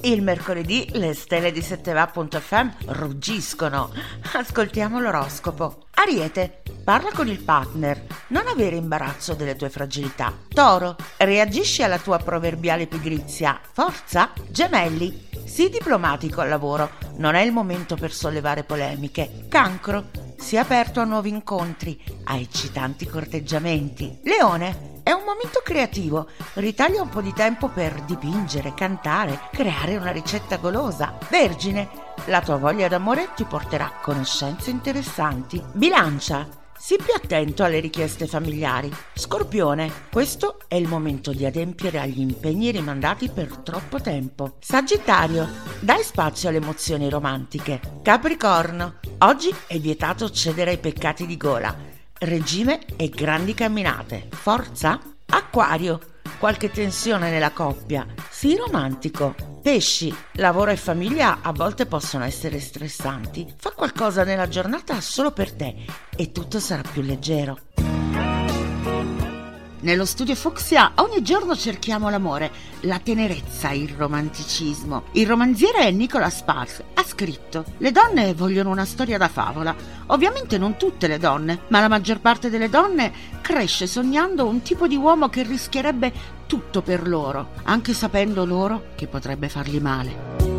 Il mercoledì le stelle di 7va.fm ruggiscono. Ascoltiamo l'oroscopo. Ariete, parla con il partner, non avere imbarazzo delle tue fragilità. Toro, reagisci alla tua proverbiale pigrizia. Forza. Gemelli, sii diplomatico al lavoro, non è il momento per sollevare polemiche. Cancro, sii aperto a nuovi incontri, a eccitanti corteggiamenti. Leone, è un momento creativo, ritaglia un po' di tempo per dipingere, cantare, creare una ricetta golosa. Vergine, la tua voglia d'amore ti porterà a conoscenze interessanti. Bilancia, sii più attento alle richieste familiari. Scorpione, questo è il momento di adempiere agli impegni rimandati per troppo tempo. Sagittario, dai spazio alle emozioni romantiche. Capricorno, oggi è vietato cedere ai peccati di gola. Regime e grandi camminate. Forza. Acquario, qualche tensione nella coppia, sii romantico. Pesci, lavoro e famiglia a volte possono essere stressanti. Fa qualcosa nella giornata solo per te e tutto sarà più leggero. Nello studio Fucsia ogni giorno cerchiamo l'amore, la tenerezza, il romanticismo. Il romanziere Nicholas Sparks ha scritto: le donne vogliono una storia da favola. Ovviamente non tutte le donne, ma la maggior parte delle donne cresce sognando un tipo di uomo che rischierebbe tutto per loro, anche sapendo loro che potrebbe fargli male.